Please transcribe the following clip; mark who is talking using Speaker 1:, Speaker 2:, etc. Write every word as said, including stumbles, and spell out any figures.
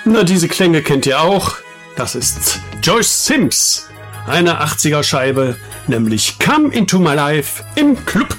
Speaker 1: Na, diese Klänge kennt ihr auch. Das ist Joyce Sims. Eine achtziger Scheibe, nämlich Come Into My Life im Club.